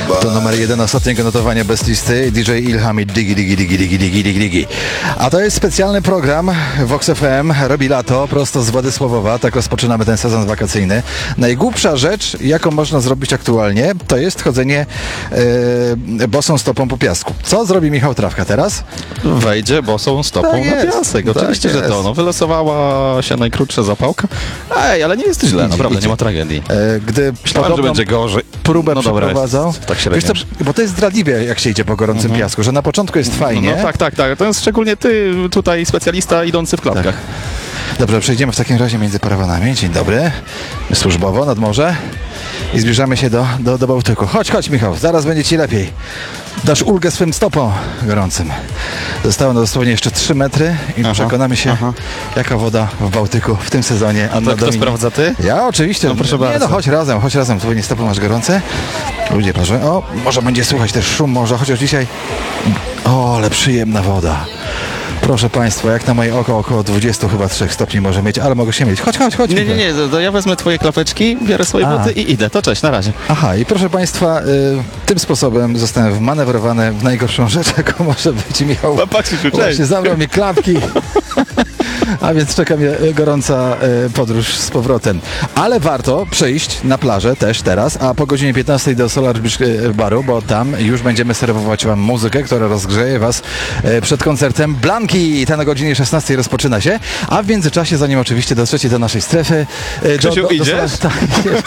To numer 1 ostatniego notowania bez listy. DJ Ilhami Digi. A to jest specjalny program Vox FM. Robi lato, prosto z Władysławowa. Tak rozpoczynamy ten sezon wakacyjny. Najgłupsza rzecz, jaką można zrobić aktualnie, to jest chodzenie bosą stopą po piasku. Co zrobi Michał Trawka teraz? Wejdzie bosą stopą Tak na jest, piasek. tak Oczywiście, że jest. to. No, wylosowała się najkrótsza zapałka. Ej, ale nie jest źle, naprawdę, nie ma tragedii. Gdy Myślałem, że będzie gorzej. próbę No dobra, przeprowadzał. jest tak Wiesz średnio. co, bo to jest zdradliwe, jak się idzie po gorącym piasku, że na początku jest fajnie. No tak. To jest szczególnie ty tutaj specjalista idący w klapkach. Dobrze, przejdziemy w takim razie między parawanami. Dzień dobry. Służbowo, nad morze. I zbliżamy się do Bałtyku. Chodź, Michał, zaraz będzie ci lepiej. Dasz ulgę swym stopom gorącym. Zostało nam dosłownie jeszcze 3 metry i przekonamy się, jaka woda w Bałtyku w tym sezonie. A to kto sprawdza, ty? Ja oczywiście. No proszę Nie, bardzo. no chodź razem. Tu nie stopy masz gorące. Ludzie patrzą. O, może będzie słychać też szum morza, chociaż dzisiaj... O, ale przyjemna woda. Proszę Państwa, jak na moje oko około 20 chyba 3 stopni może mieć, ale mogę się mieć. Chodź. Nie, to ja wezmę twoje klapeczki, biorę swoje buty i idę. To cześć, na razie. Aha, i proszę Państwa, tym sposobem zostałem wmanewrowany w najgorszą rzecz, jaką może być. Michał Patrzysz, właśnie zabrał mi klapki. A więc czeka mnie gorąca podróż z powrotem. Ale warto przyjść na plażę też teraz, a po godzinie 15 do Solar Beach baru, bo tam już będziemy serwować Wam muzykę, która rozgrzeje Was przed koncertem Blanki. Ten o godzinie 16 rozpoczyna się, a w międzyczasie, zanim oczywiście dotrzecie do naszej strefy... Krzysiu, idziesz? Tak,